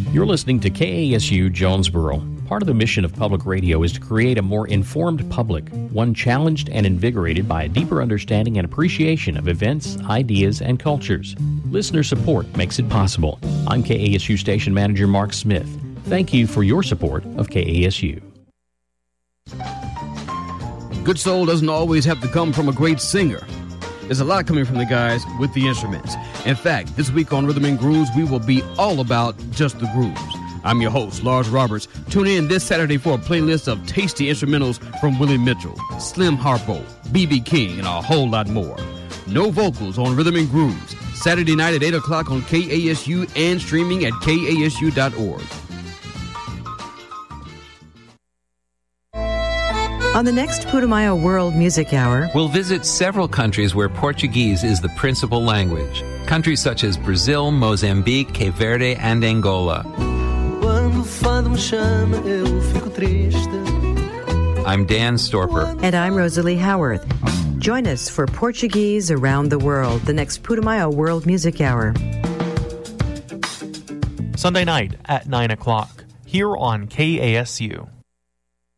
You're listening to KASU Jonesboro. Part of the mission of public radio is to create a more informed public, one challenged and invigorated by a deeper understanding and appreciation of events, ideas, and cultures. Listener support makes it possible. I'm KASU Station Manager Mark Smith. Thank you for your support of KASU. Good soul doesn't always have to come from a great singer. There's a lot coming from the guys with the instruments. In fact, this week on Rhythm and Grooves, we will be all about just the grooves. I'm your host, Lars Roberts. Tune in this Saturday for a playlist of tasty instrumentals from Willie Mitchell, Slim Harpo, B.B. King, and a whole lot more. No vocals on Rhythm and Grooves. Saturday night at 8 o'clock on KASU and streaming at KASU.org. On the next Putumayo World Music Hour, we'll visit several countries where Portuguese is the principal language. Countries such as Brazil, Mozambique, Cape Verde, and Angola. I'm Dan Storper. And I'm Rosalie Howarth. Join us for Portuguese Around the World, the next Putumayo World Music Hour. Sunday night at 9 o'clock, here on KASU.